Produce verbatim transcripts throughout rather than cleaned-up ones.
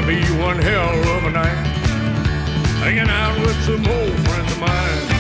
be one hell of a night, hanging out with some old friends of mine.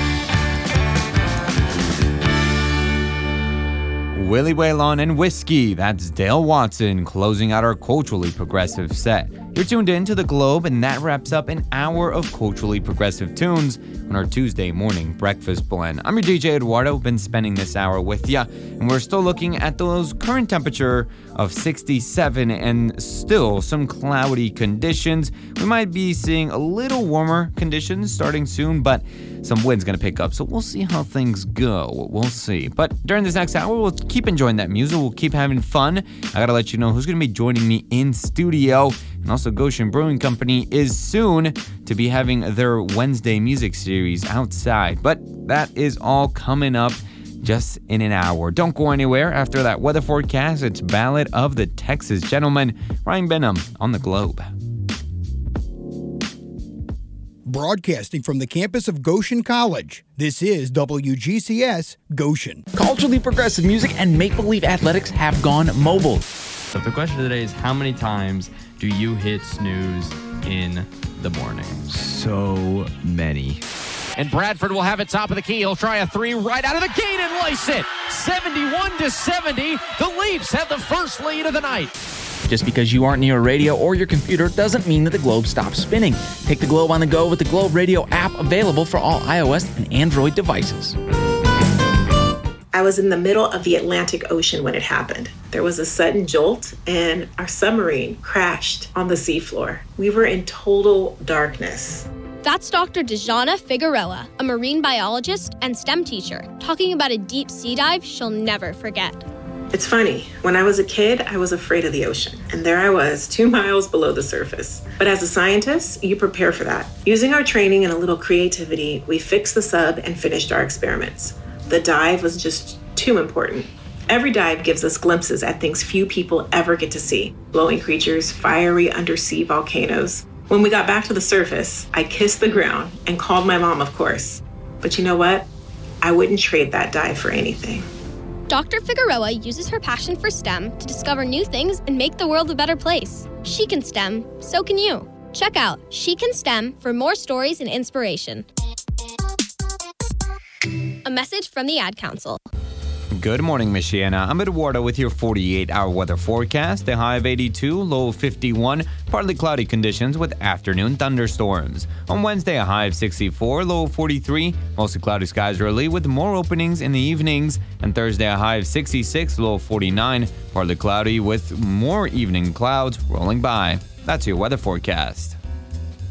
Willie Waylon and Whiskey, that's Dale Watson, closing out our culturally progressive set. You're tuned in to The Globe, and that wraps up an hour of culturally progressive tunes on our Tuesday morning breakfast blend. I'm your D J Eduardo, been spending this hour with ya, and we're still looking at those current temperature of sixty-seven and still some cloudy conditions. We might be seeing a little warmer conditions starting soon, but some wind's gonna pick up, so we'll see how things go. We'll see. But during this next hour, we'll keep enjoying that music. We'll keep having fun. I gotta let you know who's gonna be joining me in studio. And also, Goshen Brewing Company is soon to be having their Wednesday music series outside. But that is all coming up just in an hour. Don't go anywhere. After that weather forecast, it's Ballad of the Texas Gentleman. Ryan Benham on The Globe. Broadcasting from the campus of Goshen College, this is W G C S Goshen. Culturally progressive music and make-believe athletics have gone mobile. So the question today is, how many times do you hit snooze in the morning? So many. And Bradford will have it top of the key. He'll try a three right out of the gate and lace it. seventy-one to seventy. The Leafs have the first lead of the night. Just because you aren't near a radio or your computer doesn't mean that the Globe stops spinning. Take the Globe on the go with the Globe Radio app, available for all iOS and Android devices. I was in the middle of the Atlantic Ocean when it happened. There was a sudden jolt and our submarine crashed on the seafloor. We were in total darkness. That's Doctor Dejana Figueroa, a marine biologist and STEM teacher, talking about a deep sea dive she'll never forget. It's funny, when I was a kid, I was afraid of the ocean, and there I was, two miles below the surface. But as a scientist, you prepare for that. Using our training and a little creativity, we fixed the sub and finished our experiments. The dive was just too important. Every dive gives us glimpses at things few people ever get to see. Glowing creatures, fiery undersea volcanoes. When we got back to the surface, I kissed the ground and called my mom, of course. But you know what? I wouldn't trade that dive for anything. Doctor Figueroa uses her passion for STEM to discover new things and make the world a better place. She can STEM, so can you. Check out She Can STEM for more stories and inspiration. A message from the Ad Council. Good morning, Michiana. I'm Eduardo with your forty-eight hour weather forecast. A high of eighty-two, low of fifty-one, partly cloudy conditions with afternoon thunderstorms. On Wednesday, a high of sixty-four, low of forty-three, mostly cloudy skies early with more openings in the evenings. And Thursday, a high of sixty-six, low of forty-nine, partly cloudy with more evening clouds rolling by. That's your weather forecast.